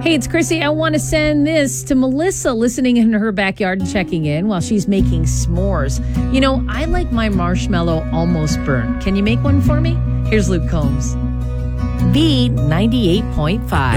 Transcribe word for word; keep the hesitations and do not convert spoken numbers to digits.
Hey, it's Chrissy. I want to send this to Melissa listening in her backyard and checking in while she's making s'mores. You know, I like my marshmallow almost burnt. Can you make one for me? Here's Luke Combs. B ninety-eight point five.